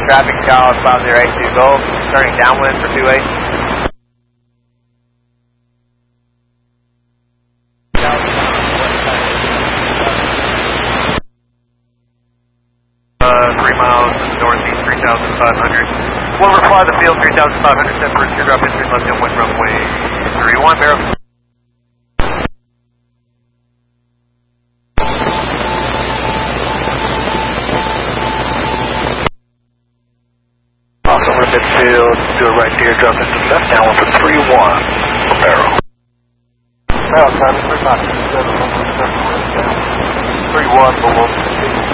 traffic, Charles 5082 Gold, turning downwind for 28. Northeast 3,500. We'll reply the field 3,500, set for a teardrop entry left downwind runway 31, barrel. Also over midfield, do a right teardrop into left downwind for 31, for barrel. Barrel, 3 below.